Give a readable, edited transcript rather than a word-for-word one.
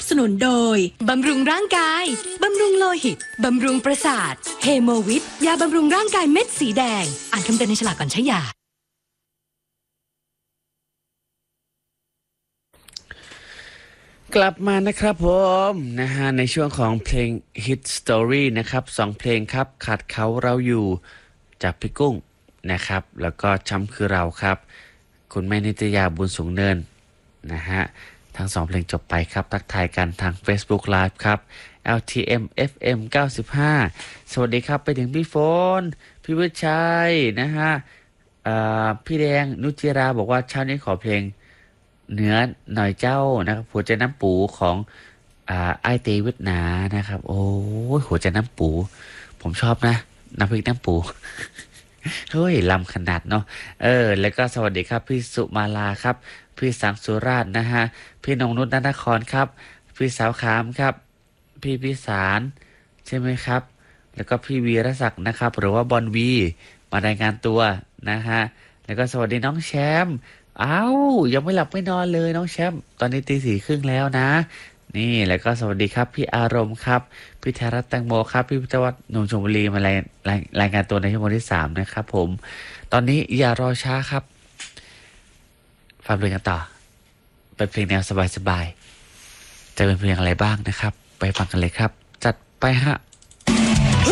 สนุนโดยบำรุงร่างกายบำรุงโลหิตบำรุงประสาทเฮโมวิทยาบำรุงร่างกายเม็ดสีแดงอ่านคำเตือนในฉลากก่อนใช้ยากลับมานะครับผมนะฮะในช่วงของเพลง Hit Story นะครับ2เพลงครับขาดเขาเราอยู่จากพี่กุ้งนะครับแล้วก็ช้ำคือเราครับคุณแม่นิตยาบุญสูงเนินนะฮะทั้ง2เพลงจบไปครับทักทายกันทาง Facebook Live ครับ LTM FM 95สวัสดีครับไปถึงพี่โฟนพี่วิชัยนะฮะพี่แดงนุจิราบอกว่าเช้านี้ขอเพลงเนื้อหน่อยเจ้านะครับหัวใจน้ำปูของไอเตวิทนานะครับโอ้ยหัวใจน้ำปูผมชอบนะน้ำพริกน้ำปูเฮ้ยลำขนาดเนาะแล้วก็สวัสดีครับพี่สุมาลาครับพี่สังสุราชนะฮะพี่นงนุชนครครับพี่สาวขามครับพี่พิสารใช่ไหมครับแล้วก็พี่วีรศักดิ์นะครับหรือว่าบอลวีมารายงานตัวนะฮะแล้วก็สวัสดีน้องแชมป์อ้าวยังไม่หลับไม่นอนเลยน้องแชมป์ตอนนี้ตี 4:30แล้วนะนี่แล้วก็สวัสดีครับพี่อารมณ์ครับพี่ธรัตน์แตงโมครับพี่พิทวัฒน์หนุ่มชลบุรีมารายงานตัวในชั่วโมงที่3นะครับผมตอนนี้อย่ารอช้าครับฟังเพลงกันต่อเป็นเพลงแนวสบายๆจะเป็นเพลงอะไรบ้างนะครับไปฟังกันเลยครับจัดไปฮะ